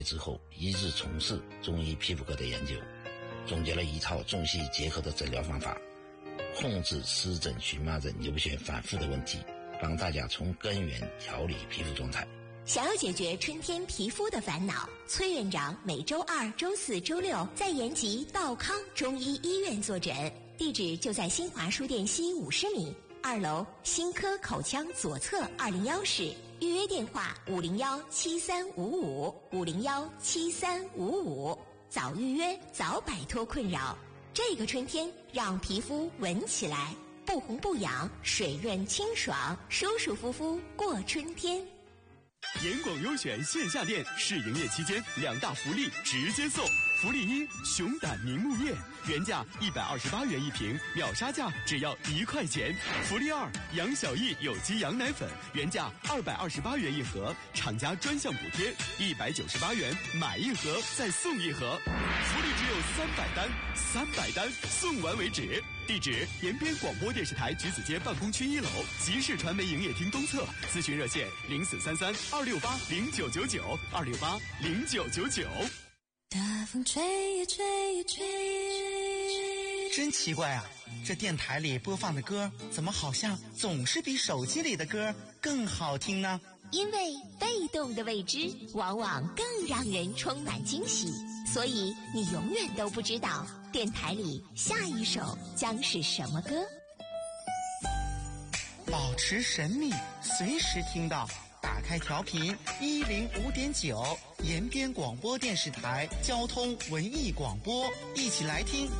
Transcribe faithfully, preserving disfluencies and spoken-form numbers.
之后一直从事中医皮肤科的研究，总结了一套中西结合的诊疗方法，控制湿疹、荨麻疹、瘤癣反复的问题，帮大家从根源调理皮肤状态。 想要解决春天皮肤的烦恼，崔院长每周二、周四、周六在延吉道康中医医院坐诊，地址就在新华书店西五十米二楼新科口腔左侧二零幺室，预约电话五零幺七三五五五零幺七三五五，早预约早摆脱困扰。这个春天让皮肤闻起来不红不痒，水润清爽，舒舒服服过春天。 严广优选线下店试营业期间，两大福利直接送。福利一：熊胆凝目液，原价一百二十八元一瓶，秒杀价只要一块钱。福利二：杨小艺有机羊奶粉，原价二百二十八元一盒，厂家专项补贴一百九十八元，买一盒再送一盒。福利只有三百单，三百单送完为止。地址：延边广播电视台橘子街办公区一楼集市传媒营业厅东侧，咨询热线零四三三二六八零九九九二六八零九九九。 大风吹呀吹呀吹呀， 真奇怪啊，这电台里播放的歌怎么好像总是比手机里的歌更好听呢？ 因为被动的未知往往更让人充满惊喜，所以你永远都不知道电台里下一首将是什么歌。 保持神秘，随时听到，打开调频一零五点九，延边广播电视台交通文艺广播，一起来听